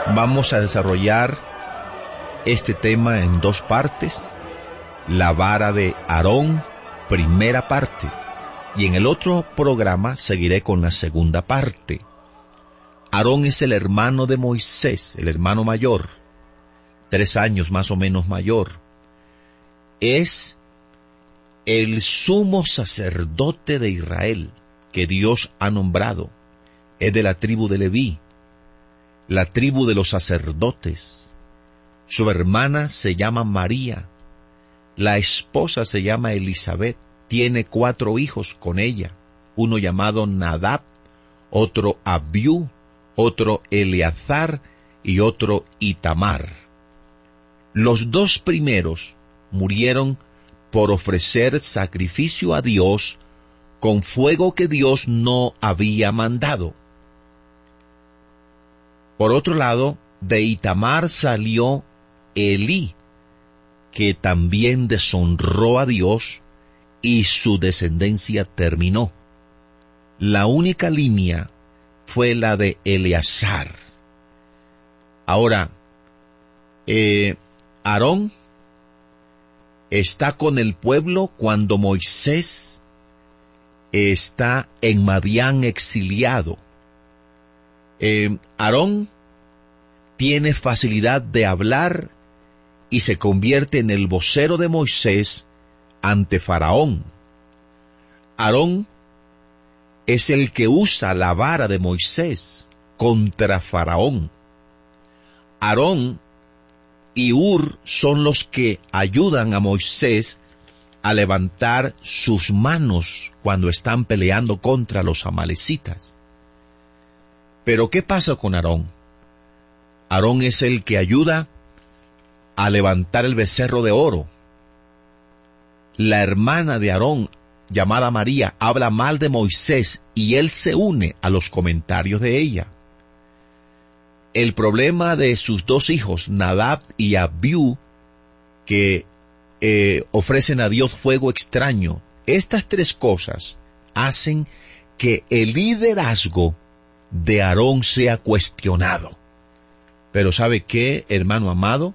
Vamos a desarrollar este tema en dos partes. La vara de Aarón, primera parte. Y en el otro programa seguiré con la segunda parte. Aarón es el hermano de Moisés, el hermano mayor, 3 años más o menos mayor. Es el sumo sacerdote de Israel que Dios ha nombrado. Es de la tribu de Leví, la tribu de los sacerdotes. Su hermana se llama María. La esposa se llama Elizabeth. Tiene 4 hijos con ella. Uno llamado Nadab, otro Abiú, otro Eleazar y otro Itamar. Los 2 primeros murieron por ofrecer sacrificio a Dios con fuego que Dios no había mandado. Por otro lado, de Itamar salió Elí, que también deshonró a Dios, y su descendencia terminó. La única línea fue la de Eleazar. Ahora, Aarón está con el pueblo cuando Moisés está en Madián exiliado. Aarón tiene facilidad de hablar y se convierte en el vocero de Moisés ante Faraón. Aarón es el que usa la vara de Moisés contra Faraón. Aarón y Hur son los que ayudan a Moisés a levantar sus manos cuando están peleando contra los amalecitas. Pero ¿qué pasa con Aarón? Aarón es el que ayuda a levantar el becerro de oro. La hermana de Aarón, llamada María, habla mal de Moisés y él se une a los comentarios de ella. El problema de sus 2 hijos, Nadab y Abiú, que ofrecen a Dios fuego extraño, estas 3 cosas hacen que el liderazgo de Aarón sea cuestionado. Pero ¿sabe qué, hermano amado?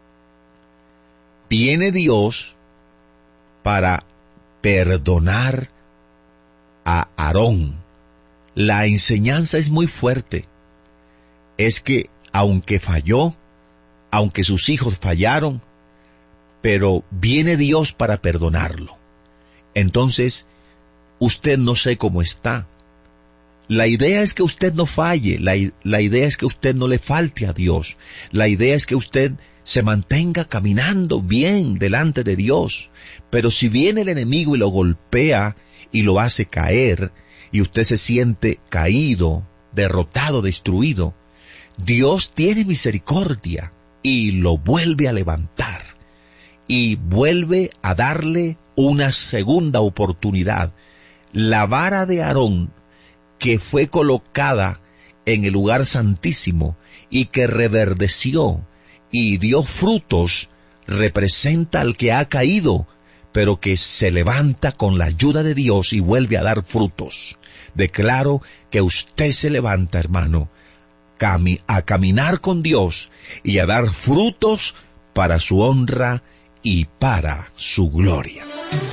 Viene Dios para perdonar a Aarón. La enseñanza es muy fuerte. Es que aunque falló, aunque sus hijos fallaron, pero viene Dios para perdonarlo. Entonces, usted no sé cómo está. La idea es que usted no falle, la idea es que usted no le falte a Dios. La idea es que usted se mantenga caminando bien delante de Dios. Pero si viene el enemigo y lo golpea y lo hace caer, y usted se siente caído, derrotado, destruido, Dios tiene misericordia y lo vuelve a levantar y vuelve a darle una segunda oportunidad. La vara de Aarón, que fue colocada en el lugar santísimo y que reverdeció y dio frutos, representa al que ha caído, pero que se levanta con la ayuda de Dios y vuelve a dar frutos. Declaro que usted se levanta, hermano, a caminar con Dios y a dar frutos para su honra y para su gloria.